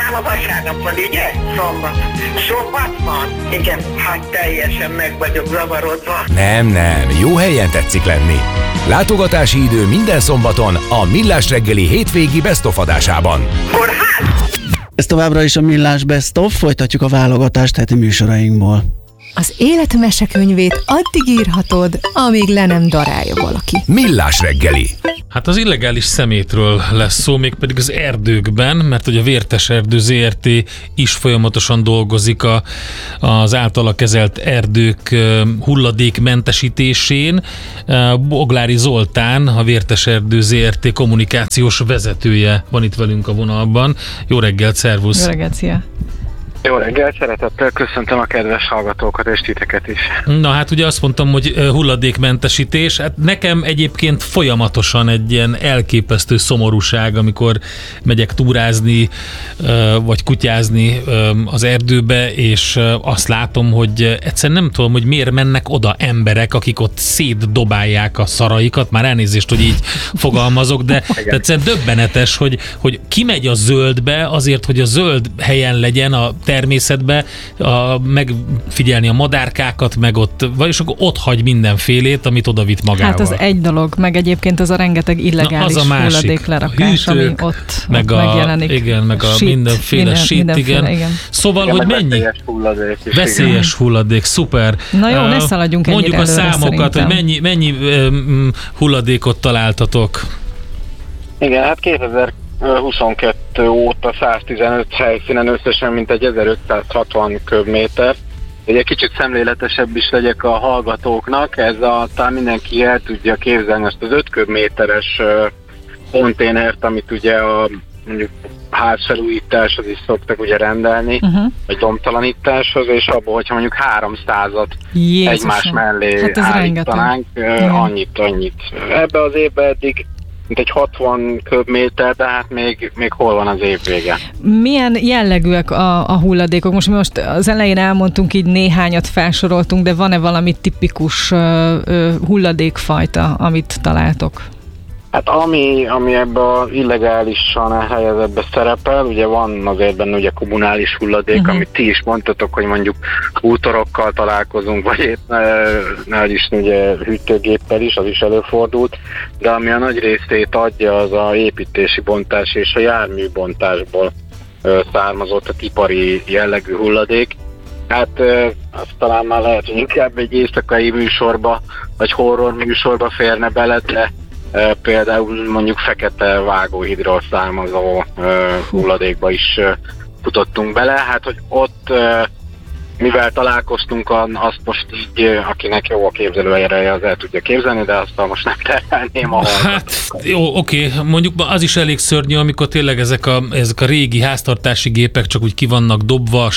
a vasárnap van, ugye? Szombat van? Igen, hát teljesen meg vagyok zavarodva. Nem, jó helyen tetszik lenni. Látogatási idő minden szombaton a Millás reggeli hétvégi Best of adásában. Kórház! Ez továbbra is a Millás Best of, folytatjuk a válogatást heti műsorainkból. Az élet mesekönyvét addig írhatod, amíg le nem darálja valaki. Millás reggeli. Hát az illegális szemétről lesz szó, mégpedig az erdőkben, mert hogy a Vértes Erdő ZRT is folyamatosan dolgozik az általa kezelt erdők hulladékmentesítésén. Boglári Zoltán, a Vértes Erdő ZRT kommunikációs vezetője van itt velünk a vonalban. Jó reggelt, szervusz! Jó reggelt, szia! Jó reggelt, szeretettel köszöntöm a kedves hallgatókat és titeket is. Na hát ugye azt mondtam, hogy hulladékmentesítés. Hát nekem egyébként folyamatosan egy ilyen elképesztő szomorúság, amikor megyek túrázni, vagy kutyázni az erdőbe, és azt látom, hogy egyszerűen nem tudom, hogy miért mennek oda emberek, akik ott szétdobálják a szaraikat, már elnézést, hogy így fogalmazok, de egyszerűen döbbenetes, hogy kimegy a zöldbe azért, hogy a zöld helyen legyen a természetbe, megfigyelni a madárkákat, meg ott, és akkor ott hagy mindenfélét, amit oda vitt magával. Hát az egy dolog, meg egyébként az a rengeteg illegális hulladéklerakás, ami ott megjelenik. Igen, meg a mindenféle shit, igen. Szóval, hogy mennyi? Veszélyes hulladék, szuper. Na jó, ne szaladjunk ennyire mondjuk előre, a számokat, szerintem. hogy mennyi hulladékot találtatok? Igen, hát 2022 óta 115 helyszínen összesen mintegy 1560 köbméter. Egy kicsit szemléletesebb is legyek a hallgatóknak, talán mindenki el tudja képzelni azt az 5 köbméteres konténert, amit ugye a mondjuk házfelújításhoz is szoktak ugye rendelni, vagy domtalanításhoz, és abból, hogyha mondjuk 300-at egymás mellé állítanánk, annyit. Ebbe az évben eddig mint egy 60 köbméter, de hát még hol van az év vége. Milyen jellegűek a hulladékok? Most az elején elmondtunk, így néhányat felsoroltunk, de van-e valami tipikus hulladékfajta, amit találtok? Hát ami ebbe a illegálisan helyezettbe szerepel, ugye van azért benne ugye kommunális hulladék, amit ti is mondtatok, hogy mondjuk bútorokkal találkozunk, vagy épp ne is ugye hűtőgéppel is, az is előfordult, de ami a nagy részét adja, az a építési bontás és a járműbontásból származott a ipari jellegű hulladék. Hát azt talán már lehet, hogy inkább egy éjszakai műsorba, vagy horror műsorba férne bele, de például mondjuk fekete vágóhidról származó hulladékba is futottunk bele. Hát, hogy ott mivel találkoztunk, azt most így, akinek jó a képzelőereje, az el tudja képzelni, de azt most nem terhelném a hallgatókat. Hát jó, oké. Mondjuk az is elég szörnyű, amikor tényleg ezek a régi háztartási gépek csak úgy ki vannak dobva,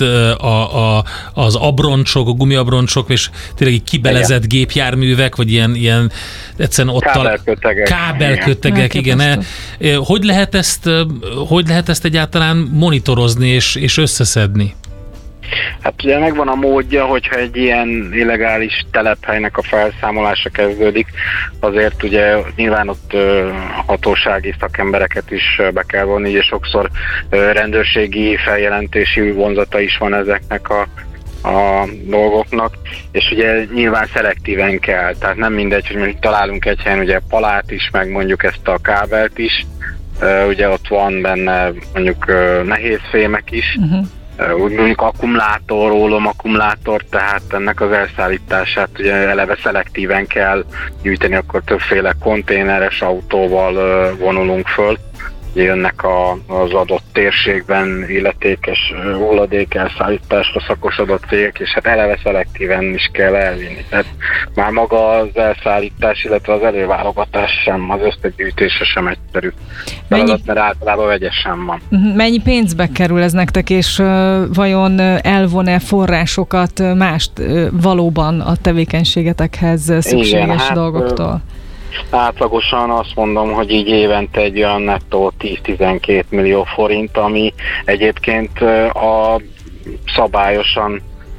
az abroncsok, a gumiabroncsok, és tényleg így kibelezett gépjárművek, vagy ilyen egyszerűen ott kábelkötegek, igen. Hogy lehet ezt egyáltalán monitorozni és összeszedni? Hát ugye megvan a módja, hogyha egy ilyen illegális telephelynek a felszámolása kezdődik, azért ugye nyilván ott hatósági szakembereket is be kell vonni, és sokszor rendőrségi feljelentési vonzata is van ezeknek a dolgoknak, és ugye nyilván szelektíven kell, tehát nem mindegy, hogy mondjuk találunk egy helyen ugye palát is, meg mondjuk ezt a kábelt is, ugye ott van benne mondjuk nehézfémek is, úgy mondjuk akkumulátor, tehát ennek az elszállítását ugye eleve szelektíven kell gyűjteni, akkor többféle konténeres autóval vonulunk föl. Jönnek az adott térségben illetékes hulladék elszállításra szakosodott cégek, és hát eleve szelektíven is kell elvinni. Tehát már maga az elszállítás, illetve az előválogatás sem, az összegyűjtése sem egyszerű feladat, mert általában vegyesen van. Mennyi pénzbe kerül ez nektek, és vajon elvon-e forrásokat mást valóban a tevékenységetekhez szükséges dolgoktól? Átlagosan azt mondom, hogy így évente egy olyan nettó 10-12 millió forint, ami egyébként a szabályosan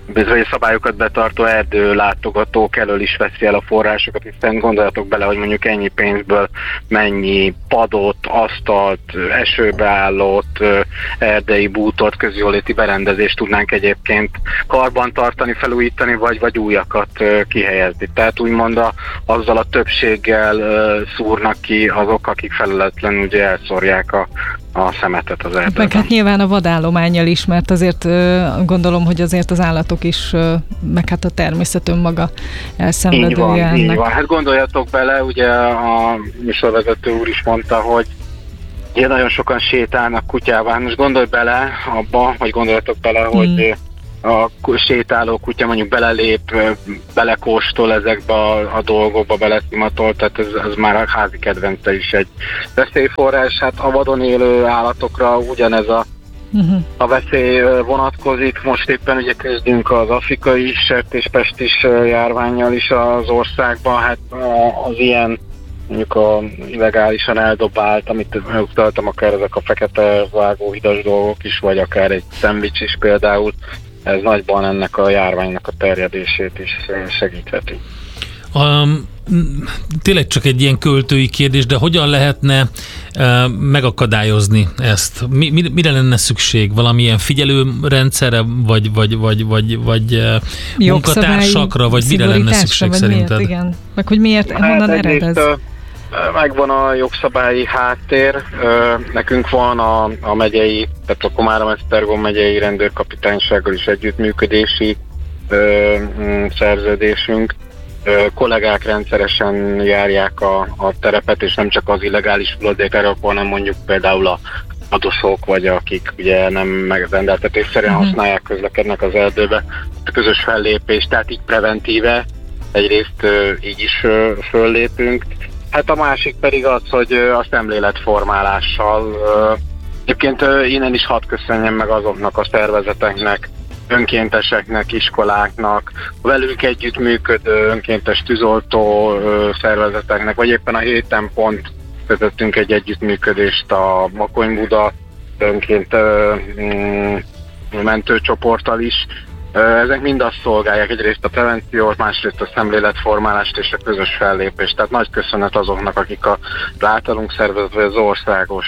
bizonyos szabályokat betartó erdőlátogatók elől is veszi el a forrásokat, hiszen gondoljatok bele, hogy mondjuk ennyi pénzből mennyi padot, asztalt, esőbeállót, erdei bútort, közjóléti berendezést tudnánk egyébként karbantartani, felújítani, vagy újakat kihelyezni. Tehát úgymond azzal a többséggel szúrnak ki azok, akik felületlenül ugye elszórják a szemetet az erdőben. Meg hát nyilván a vadállománnyal is, mert azért gondolom, hogy azért az állatok is, meg hát a természet önmaga elszenvedője ennek. Így van. Hát gondoljatok bele, ugye a műsorvezető úr is mondta, hogy ugye nagyon sokan sétálnak kutyával. Most gondolj bele abba, vagy gondoljatok bele, hogy a sétáló kutya mondjuk belelép, belekóstol ezekbe a dolgokba, beleszimatol, tehát ez már a házi kedvence is egy veszélyforrás. Hát a vadon élő állatokra ugyanez a veszély vonatkozik. Most éppen ugye küzdünk az afrikai sertéspestis járvánnyal is az országban. Hát az ilyen mondjuk a illegálisan eldobált, amit utaltam, akár ezek a fekete vágóhidas dolgok is, vagy akár egy szendvics is például, ez nagyban ennek a járványnak a terjedését is segítheti. Tényleg csak egy ilyen költői kérdés, de hogyan lehetne megakadályozni ezt? Mire lenne szükség? Valamilyen figyelőrendszerre, vagy munkatársakra, vagy mire lenne szükség vagy szerinted? Miért, igen. Meg hogy miért, honnan ered ez? Megvan a jogszabályi háttér, nekünk van a megyei, tehát a Komárom-Esztergom megyei rendőrkapitánysággal is együttműködési szerződésünk. Kollégák rendszeresen járják a terepet, és nem csak az illegális hulladékárok, hanem mondjuk például a adósok, vagy akik ugye nem megrendeltetésszerűen használják, közlekednek az erdőbe. A közös fellépés, tehát így preventíve egyrészt így is föllépünk. Hát a másik pedig az, hogy a szemléletformálással. Egyébként innen is hadd köszönjem meg azoknak a szervezeteknek, önkénteseknek, iskoláknak, velük együttműködő önkéntes tűzoltó szervezeteknek, vagy éppen a héten pont kötöttünk egy együttműködést a Makony-Buda önként mentőcsoporttal is. Ezek mind azt szolgálják, egyrészt a prevenciót, másrészt a szemléletformálást és a közös fellépést. Tehát nagy köszönet azoknak, akik az általunk szervezett, vagy az országos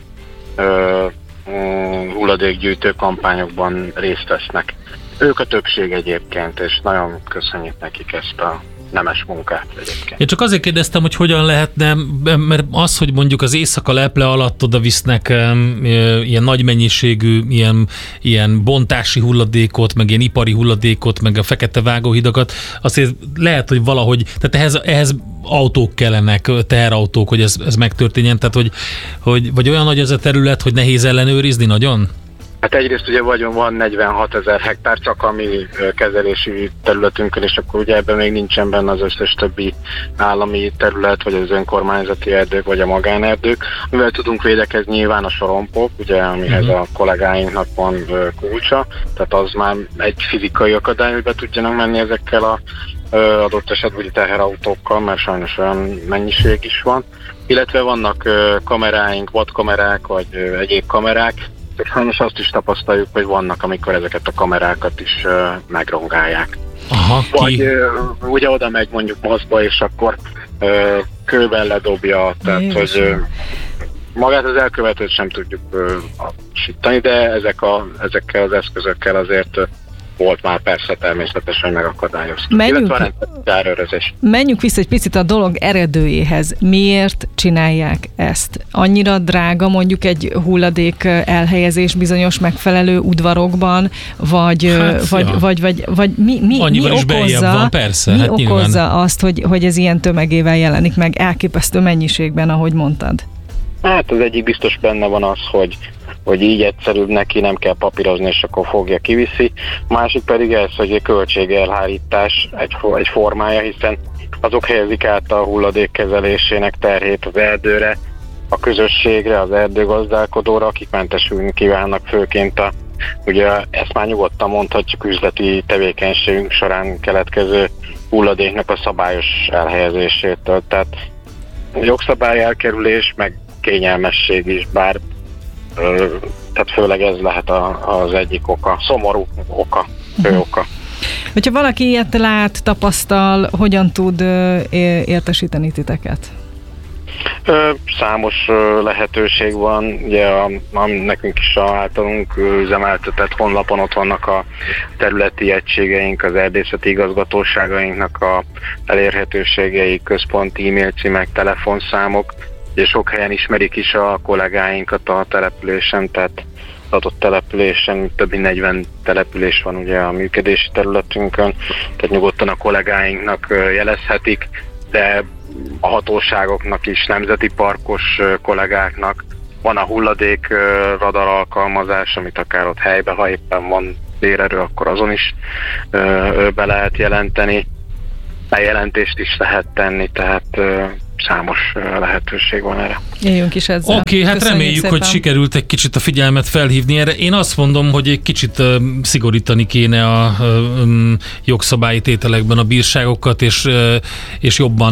hulladékgyűjtő kampányokban részt vesznek. Ők a többség egyébként, és nagyon köszönjük nekik ezt a nemes munkát egyébként. Én csak azért kérdeztem, hogy hogyan lehetne, mert az, hogy mondjuk az éjszaka leple alatt oda visznek ilyen nagy mennyiségű, ilyen bontási hulladékot, meg ilyen ipari hulladékot, meg a fekete vágóhidakat, azért lehet, hogy valahogy, tehát ehhez autók kellenek, teherautók, hogy ez megtörténjen, tehát hogy olyan nagy ez a terület, hogy nehéz ellenőrizni nagyon? Hát egyrészt ugye van 46 000 hektár csak a mi kezelési területünkön, és akkor ugye ebben még nincsen benne az összes többi állami terület, vagy az önkormányzati erdők, vagy a magánerdők. Mivel tudunk védekezni, nyilván a sorompok, ugye, amihez a kollégáinknak van kulcsa, tehát az már egy fizikai akadály, hogy be tudjanak menni ezekkel a adott esetben teherautókkal, mert sajnos olyan mennyiség is van. Illetve vannak kameráink, vadkamerák, vagy egyéb kamerák. Sajnos azt is tapasztaljuk, hogy vannak, amikor ezeket a kamerákat is megrongálják. Aha, vagy ugye oda megy mondjuk moszba, és akkor kővel ledobja, tehát hogy magát az elkövetőt sem tudjuk assítani, de ezekkel az eszközökkel azért volt már persze természetesen, hogy megakadályoztuk. Menjünk vissza egy picit a dolog eredőjéhez. Miért csinálják ezt? Annyira drága mondjuk egy hulladék elhelyezés bizonyos megfelelő udvarokban, vagy mi okozza, van, persze, mi okozza azt, hogy ez ilyen tömegével jelenik meg elképesztő mennyiségben, ahogy mondtad? Hát az egyik biztos benne van az, hogy így egyszerűbb neki, nem kell papírozni, és akkor fogja, kiviszi. A másik pedig ez, hogy a költségelhárítás egy formája, hiszen azok helyezik át a hulladék kezelésének terhét az erdőre, a közösségre, az erdőgazdálkodóra, akik mentesülni kívánnak, főként ugye ezt már nyugodtan mondhatjuk, üzleti tevékenységünk során keletkező hulladéknak a szabályos elhelyezésétől. Tehát jogszabály elkerülés, meg kényelmesség is, bár tehát főleg ez lehet az egyik oka, szomorú oka, fő oka. Hogyha valaki ilyet lát, tapasztal, hogyan tud értesíteni titeket? Számos lehetőség van, ugye nekünk is általunk üzemeltetett honlapon ott vannak a területi egységeink, az erdészeti igazgatóságainknak a elérhetőségei, központi e-mail címek, telefonszámok, ugye sok helyen ismerik is a kollégáinkat a településen, tehát adott településen, több mint 40 település van ugye a működési területünkön, tehát nyugodtan a kollégáinknak jelezhetik, de a hatóságoknak is, nemzeti parkos kollégáknak van a hulladék radar alkalmazás, amit akár ott helyben, ha éppen van vérerő, akkor azon is be lehet jelenteni. Bejelentést is lehet tenni, tehát számos lehetőség van erre. Éljünk is ezzel. Oké, hát reméljük, szépen, hogy sikerült egy kicsit a figyelmet felhívni erre. Én azt mondom, hogy egy kicsit szigorítani kéne a jogszabályi tételekben a bírságokat, és jobban